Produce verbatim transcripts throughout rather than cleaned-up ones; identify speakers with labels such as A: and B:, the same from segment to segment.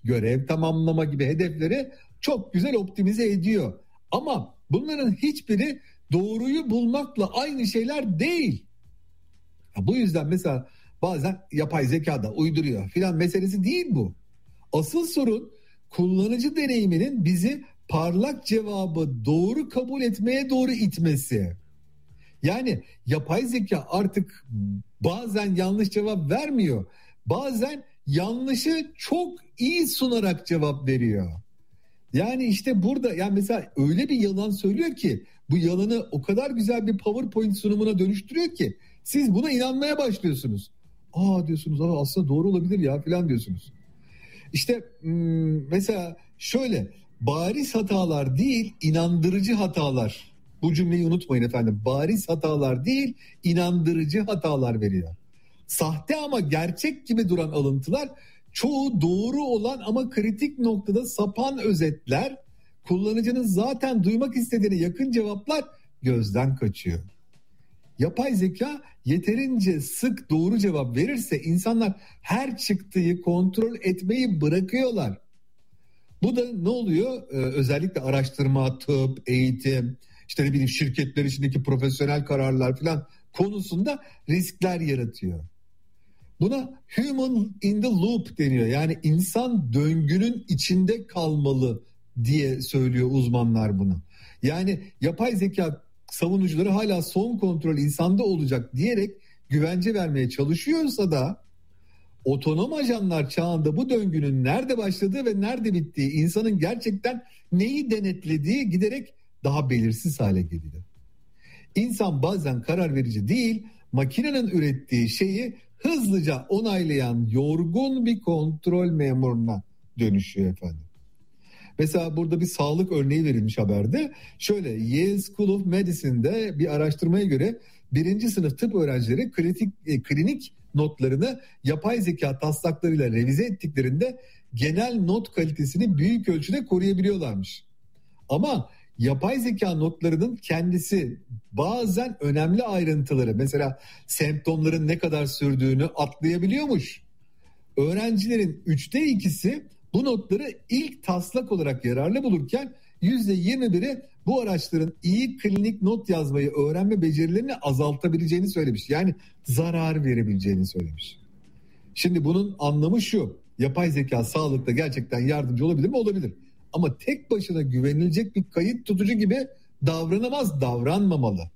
A: görev tamamlama gibi hedefleri çok güzel optimize ediyor. Ama bunların hiçbiri doğruyu bulmakla aynı şeyler değil. Bu yüzden mesela bazen yapay zeka da uyduruyor filan meselesi değil bu. Asıl sorun kullanıcı deneyiminin bizi parlak cevabı doğru kabul etmeye doğru itmesi. Yani yapay zeka artık bazen yanlış cevap vermiyor. Bazen yanlışı çok iyi sunarak cevap veriyor. Yani işte burada yani mesela öyle bir yalan söylüyor ki bu yalanı o kadar güzel bir PowerPoint sunumuna dönüştürüyor ki siz buna inanmaya başlıyorsunuz. Aa diyorsunuz ama aslında doğru olabilir ya falan diyorsunuz. İşte mesela şöyle bariz hatalar değil inandırıcı hatalar. Bu cümleyi unutmayın efendim. Bariz hatalar değil inandırıcı hatalar veriyor. Sahte ama gerçek gibi duran alıntılar çoğu doğru olan ama kritik noktada sapan özetler, kullanıcının zaten duymak istediğine yakın cevaplar gözden kaçıyor. Yapay zeka yeterince sık doğru cevap verirse insanlar her çıktığı kontrol etmeyi bırakıyorlar. Bu da ne oluyor? Ee, özellikle araştırma, tıp, eğitim, işte ne bileyim şirketler içindeki profesyonel kararlar falan konusunda riskler yaratıyor. Buna human in the loop deniyor. Yani insan döngünün içinde kalmalı diye söylüyor uzmanlar bunu. Yani yapay zeka savunucuları hala son kontrol insanda olacak diyerek güvence vermeye çalışıyorsa da otonom ajanlar çağında bu döngünün nerede başladığı ve nerede bittiği, insanın gerçekten neyi denetlediği giderek daha belirsiz hale geliyor. İnsan bazen karar verici değil, makinenin ürettiği şeyi hızlıca onaylayan yorgun bir kontrol memuruna dönüşüyor efendim. Mesela burada bir sağlık örneği verilmiş haberde. Şöyle Yale School of Medicine'de bir araştırmaya göre birinci sınıf tıp öğrencileri klinik, e, klinik notlarını yapay zeka taslaklarıyla revize ettiklerinde genel not kalitesini büyük ölçüde koruyabiliyorlarmış. Ama yapay zeka notlarının kendisi bazen önemli ayrıntıları, mesela semptomların ne kadar sürdüğünü atlayabiliyormuş. Öğrencilerin üçte ikisi bu notları ilk taslak olarak yararlı bulurken yüzde yirmi biri bu araçların iyi klinik not yazmayı öğrenme becerilerini azaltabileceğini söylemiş. Yani zarar verebileceğini söylemiş. Şimdi bunun anlamı şu: yapay zeka sağlıkta gerçekten yardımcı olabilir mi? Olabilir. Ama tek başına güvenilecek bir kayıt tutucu gibi davranamaz, davranmamalı.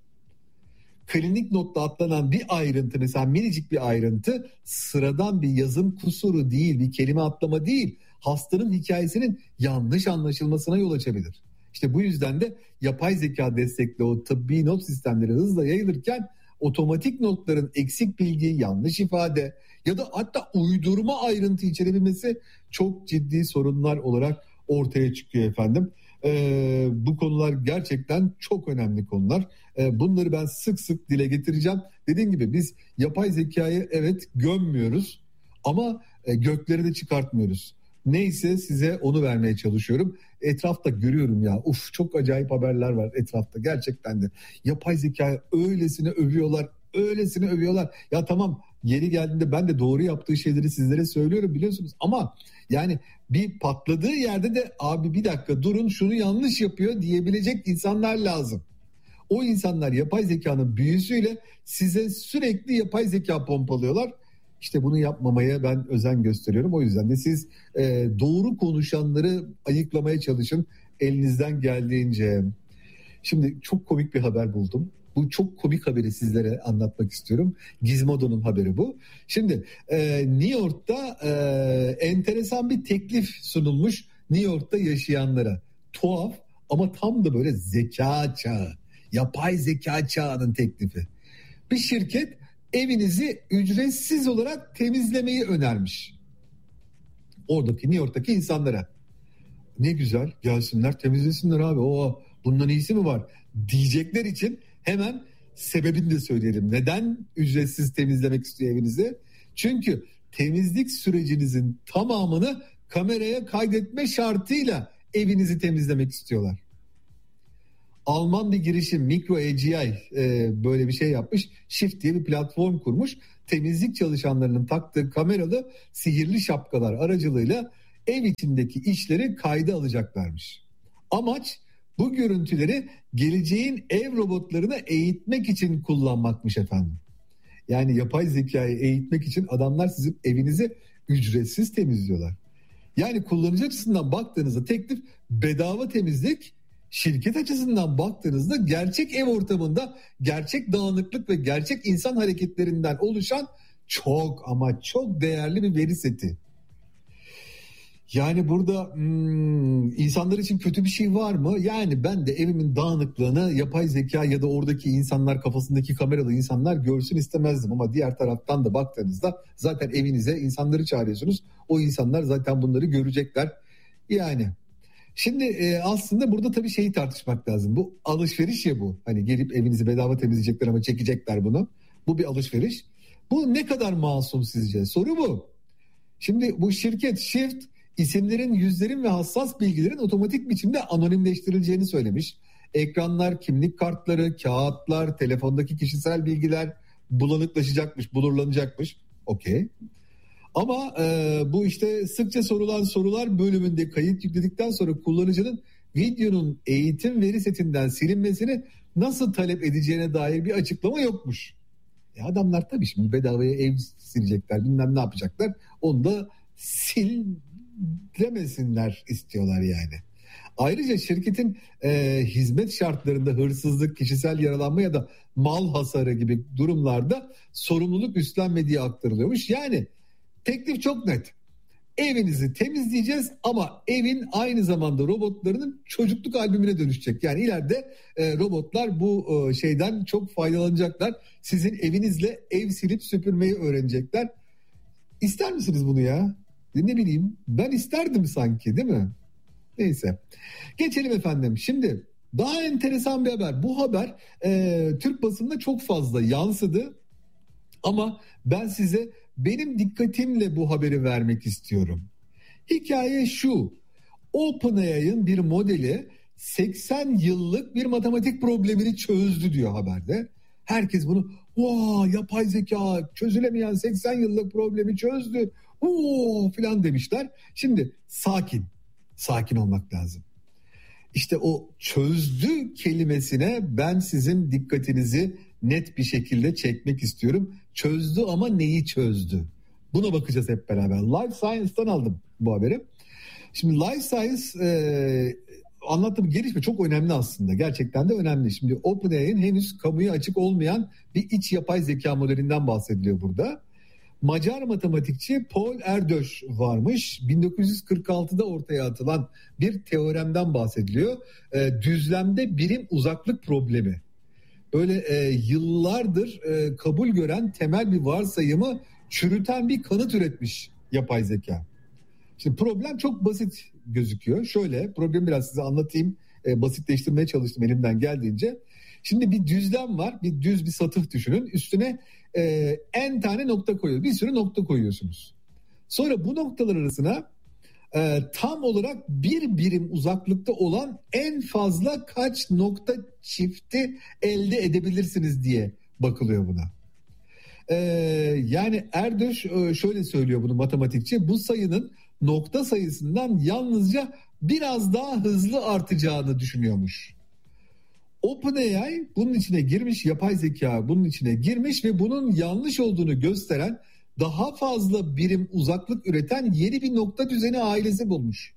A: Klinik notta atlanan bir ayrıntı, mesela minicik bir ayrıntı, sıradan bir yazım kusuru değil, bir kelime atlama değil, hastanın hikayesinin yanlış anlaşılmasına yol açabilir. İşte bu yüzden de yapay zeka destekli o tıbbi not sistemleri hızla yayılırken otomatik notların eksik bilgi, yanlış ifade ya da hatta uydurma ayrıntı içerebilmesi çok ciddi sorunlar olarak ortaya çıkıyor efendim. Ee, bu konular gerçekten çok önemli konular. Ee, bunları ben sık sık dile getireceğim. Dediğim gibi biz yapay zekayı evet gömmüyoruz ama e, gökleri de çıkartmıyoruz. Neyse size onu vermeye çalışıyorum. Etrafta görüyorum ya, uf çok acayip haberler var etrafta gerçekten de. Yapay zekayı öylesine övüyorlar, öylesine övüyorlar. Ya tamam, yeri geldiğinde ben de doğru yaptığı şeyleri sizlere söylüyorum biliyorsunuz. Ama yani bir patladığı yerde de abi bir dakika durun şunu yanlış yapıyor diyebilecek insanlar lazım. O insanlar yapay zekanın büyüsüyle size sürekli yapay zeka pompalıyorlar. İşte bunu yapmamaya ben özen gösteriyorum. O yüzden de siz e, doğru konuşanları ayıklamaya çalışın elinizden geldiğince. Şimdi çok komik bir haber buldum. Bu çok komik haberi sizlere anlatmak istiyorum. Gizmodo'nun haberi bu. Şimdi e, New York'ta e, enteresan bir teklif sunulmuş New York'ta yaşayanlara. Tuhaf ama tam da böyle zeka çağı, yapay zeka çağının teklifi. Bir şirket evinizi ücretsiz olarak temizlemeyi önermiş. Oradaki New York'taki insanlara. Ne güzel, gelsinler temizlesinler abi. Oo, bundan iyisi mi var diyecekler için hemen sebebini de söyleyelim. Neden ücretsiz temizlemek istiyor evinizi? Çünkü temizlik sürecinizin tamamını kameraya kaydetme şartıyla evinizi temizlemek istiyorlar. Alman bir girişim Micro A G I e, böyle bir şey yapmış. Shift diye bir platform kurmuş. Temizlik çalışanlarının taktığı kameralı sihirli şapkalar aracılığıyla ev içindeki işleri kayda alacaklarmış. Amaç bu görüntüleri geleceğin ev robotlarını eğitmek için kullanmakmış efendim. Yani yapay zekayı eğitmek için adamlar sizin evinizi ücretsiz temizliyorlar. Yani kullanıcı açısından baktığınızda teklif bedava temizlik, şirket açısından baktığınızda gerçek ev ortamında gerçek dağınıklık ve gerçek insan hareketlerinden oluşan çok ama çok değerli bir veri seti. Yani burada hmm, insanlar için kötü bir şey var mı? Yani ben de evimin dağınıklığını yapay zeka ya da oradaki insanlar, kafasındaki kameralı insanlar görsün istemezdim. Ama diğer taraftan da baktığınızda zaten evinize insanları çağırıyorsunuz. O insanlar zaten bunları görecekler. Yani şimdi e, aslında burada tabii şeyi tartışmak lazım. Bu alışveriş ya bu. Hani gelip evinizi bedava temizleyecekler ama çekecekler bunu. Bu bir alışveriş. Bu ne kadar masum sizce? Soru bu. Şimdi bu şirket Shift isimlerin, yüzlerin ve hassas bilgilerin otomatik biçimde anonimleştirileceğini söylemiş. Ekranlar, kimlik kartları, kağıtlar, telefondaki kişisel bilgiler bulanıklaşacakmış, bulurlanacakmış. Okey. Ama e, bu işte sıkça sorulan sorular bölümünde kayıt yükledikten sonra kullanıcının videonun eğitim veri setinden silinmesini nasıl talep edeceğine dair bir açıklama yokmuş. E adamlar tabii şimdi bedavaya ev silecekler, bilmem ne yapacaklar. Onu da silmesinler istiyorlar yani. Ayrıca şirketin e, hizmet şartlarında hırsızlık, kişisel yaralanma ya da mal hasarı gibi durumlarda sorumluluk üstlenmediği aktarılıyormuş. Yani teklif çok net. Evinizi temizleyeceğiz ama evin aynı zamanda robotlarının çocukluk albümüne dönüşecek. Yani ileride e, robotlar bu e, şeyden çok faydalanacaklar. Sizin evinizle ev silip süpürmeyi öğrenecekler. İster misiniz bunu ya? Ne bileyim, ben isterdim sanki, değil mi? Neyse. Geçelim efendim. Şimdi daha enteresan bir haber. Bu haber e, Türk basınında çok fazla yansıdı. Ama ben size benim dikkatimle bu haberi vermek istiyorum. Hikaye şu. OpenAI'ın bir modeli seksen yıllık bir matematik problemini çözdü diyor haberde. Herkes bunu vaa yapay zeka çözülemeyen seksen yıllık problemi çözdü. Oo filan demişler. Şimdi sakin. Sakin olmak lazım. İşte o çözdü kelimesine ben sizin dikkatinizi net bir şekilde çekmek istiyorum. Çözdü ama neyi çözdü? Buna bakacağız hep beraber. Life Science'dan aldım bu haberi. Şimdi Life Science e, anlattığım gelişme çok önemli aslında. Gerçekten de önemli. Şimdi OpenAI'nin henüz kamuya açık olmayan bir iç yapay zeka modelinden bahsediliyor burada. Macar matematikçi Paul Erdős varmış. bin dokuz yüz kırk altıda ortaya atılan bir teoremden bahsediliyor. E, düzlemde birim uzaklık problemi. Böyle e, yıllardır e, kabul gören temel bir varsayımı çürüten bir kanıt üretmiş yapay zeka. Şimdi problem çok basit gözüküyor. Şöyle, problemi biraz size anlatayım. E, basitleştirmeye çalıştım elimden geldiğince. Şimdi bir düzlem var. Bir düz bir satıh düşünün. Üstüne e, n tane nokta koyuyorsunuz. Bir sürü nokta koyuyorsunuz. Sonra bu noktalar arasına e, tam olarak bir birim uzaklıkta olan en fazla kaç nokta çifti elde edebilirsiniz diye bakılıyor buna. E, yani Erdős şöyle söylüyor bunu matematikçi. Bu sayının nokta sayısından yalnızca biraz daha hızlı artacağını düşünüyormuş. OpenAI bunun içine girmiş, yapay zeka bunun içine girmiş ve bunun yanlış olduğunu gösteren daha fazla birim uzaklık üreten yeni bir nokta düzeni ailesi bulmuş.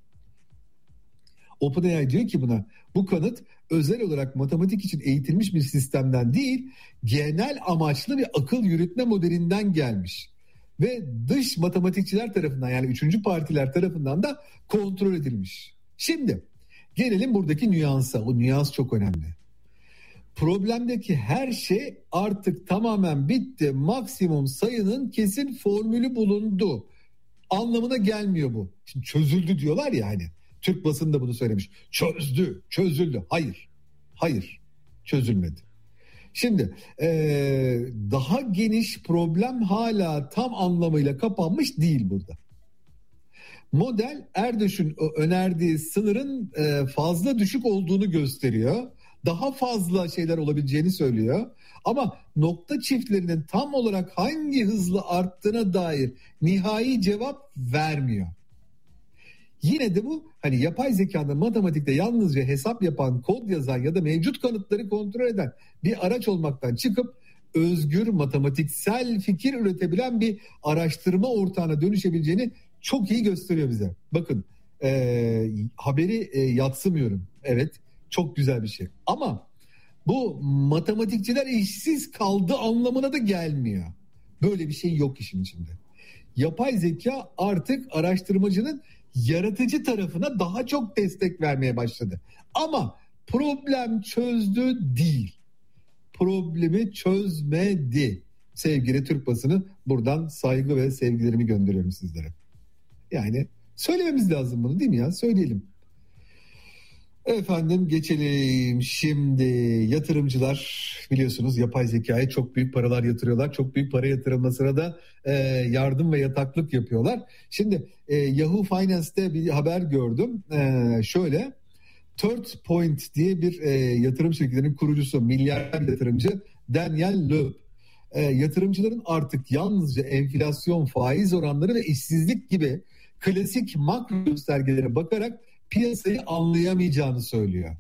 A: OpenAI diyor ki buna, bu kanıt özel olarak matematik için eğitilmiş bir sistemden değil, genel amaçlı bir akıl yürütme modelinden gelmiş. Ve dış matematikçiler tarafından, yani üçüncü partiler tarafından da kontrol edilmiş. Şimdi gelelim buradaki nüansa. O nüans çok önemli. Problemdeki her şey artık tamamen bitti. Maksimum sayının kesin formülü bulundu anlamına gelmiyor bu. Şimdi çözüldü diyorlar ya hani. Türk basını bunu söylemiş. Çözdü, çözüldü. Hayır, hayır, çözülmedi. Şimdi ee, daha geniş problem hala tam anlamıyla kapanmış değil burada. Model Erdős'ün önerdiği sınırın e, fazla düşük olduğunu gösteriyor. Daha fazla şeyler olabileceğini söylüyor. Ama nokta çiftlerinin tam olarak hangi hızla arttığına dair nihai cevap vermiyor. Yine de bu hani yapay zekanın matematikte yalnızca hesap yapan, kod yazan ya da mevcut kanıtları kontrol eden bir araç olmaktan çıkıp özgür matematiksel fikir üretebilen bir araştırma ortağına dönüşebileceğini çok iyi gösteriyor bize. Bakın e, haberi e, yadsımıyorum. Evet, çok güzel bir şey. Ama bu matematikçiler işsiz kaldı anlamına da gelmiyor. Böyle bir şey yok işin içinde. Yapay zeka artık araştırmacının yaratıcı tarafına daha çok destek vermeye başladı. Ama problem çözdü değil. Problemi çözmedi. Sevgili Türk basını, buradan saygı ve sevgilerimi gönderiyorum sizlere. Yani söylememiz lazım bunu, değil mi ya? Söyleyelim. Efendim geçelim şimdi. Yatırımcılar biliyorsunuz yapay zekaya çok büyük paralar yatırıyorlar. Çok büyük para yatırılmasına da e, yardım ve yataklık yapıyorlar. Şimdi e, Yahoo Finance'te bir haber gördüm. E, şöyle Third Point diye bir e, yatırım şirketinin kurucusu, milyarder yatırımcı Daniel Loeb. E, yatırımcıların artık yalnızca enflasyon, faiz oranları ve işsizlik gibi klasik makro göstergelere bakarak piyasayı anlayamayacağını söylüyor.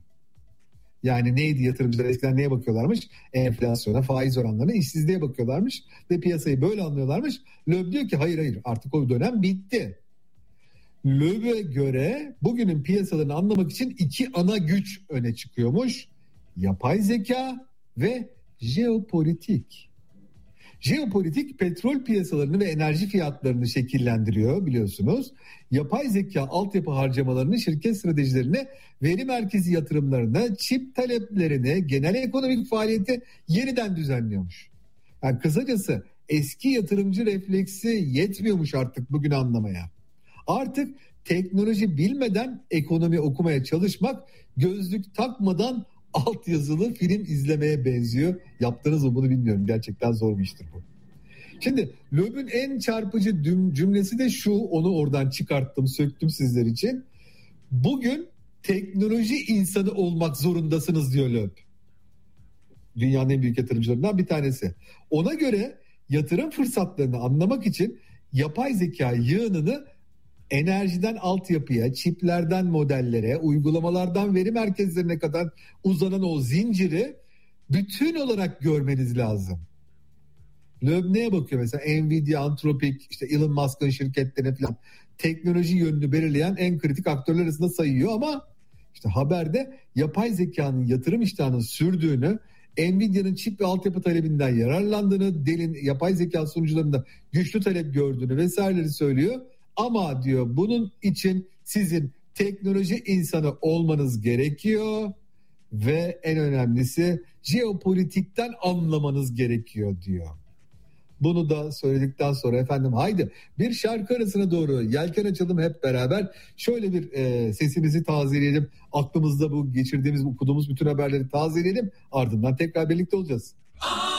A: Yani neydi, yatırımcılar eskiden neye bakıyorlarmış? Enflasyona, faiz oranlarına, işsizliğe bakıyorlarmış ve piyasayı böyle anlıyorlarmış. Loeb diyor ki hayır hayır artık o dönem bitti. Loeb'e göre bugünün piyasalarını anlamak için iki ana güç öne çıkıyormuş. Yapay zeka ve jeopolitik. Jeopolitik petrol piyasalarını ve enerji fiyatlarını şekillendiriyor biliyorsunuz. Yapay zeka altyapı harcamalarını, şirket stratejilerini, veri merkezi yatırımlarını, çip taleplerini, genel ekonomik faaliyeti yeniden düzenliyormuş. Yani kısacası eski yatırımcı refleksi yetmiyormuş artık bugün anlamaya. Artık teknoloji bilmeden ekonomi okumaya çalışmak, gözlük takmadan altyazılı film izlemeye benziyor. Yaptınız mı bunu bilmiyorum. Gerçekten zor bir iştir bu. Şimdi Loeb'ün en çarpıcı cümlesi de şu. Onu oradan çıkarttım, söktüm sizler için. Bugün teknoloji insanı olmak zorundasınız diyor Loeb. Dünyanın en büyük yatırımcılarından bir tanesi. Ona göre yatırım fırsatlarını anlamak için yapay zeka yığınını enerjiden altyapıya, çiplerden modellere, uygulamalardan veri merkezlerine kadar uzanan o zinciri bütün olarak görmeniz lazım. Loeb neye bakıyor mesela? Nvidia, Anthropic, işte Elon Musk'ın şirketlerine falan teknoloji yönünü belirleyen en kritik aktörler arasında sayıyor ama işte haberde yapay zekanın yatırım iştahının sürdüğünü, Nvidia'nın çip ve altyapı talebinden yararlandığını, Dell'in yapay zeka sunucularında güçlü talep gördüğünü vesaireleri söylüyor. Ama diyor bunun için sizin teknoloji insanı olmanız gerekiyor ve en önemlisi jeopolitikten anlamanız gerekiyor diyor. Bunu da söyledikten sonra efendim haydi bir şarkı arasına doğru yelken açalım hep beraber. Şöyle bir e, sesimizi tazeleyelim. Aklımızda bu geçirdiğimiz, okuduğumuz bütün haberleri tazeleyelim. Ardından tekrar birlikte olacağız.